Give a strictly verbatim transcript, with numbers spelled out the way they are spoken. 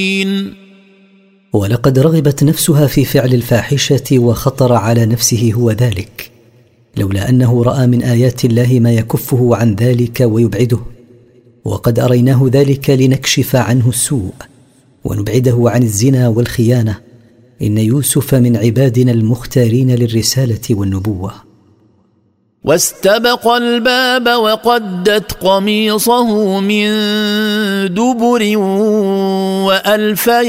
ولقد رغبت نفسها في فعل الفاحشة وخطر على نفسه هو ذلك، لولا أنه رأى من آيات الله ما يكفه عن ذلك ويبعده، وقد أريناه ذلك لنكشف عنه السوء ونبعده عن الزنا والخيانة. إن يوسف من عبادنا المختارين للرسالة والنبوة. واستبق الباب وقدت قميصه من دبر وألف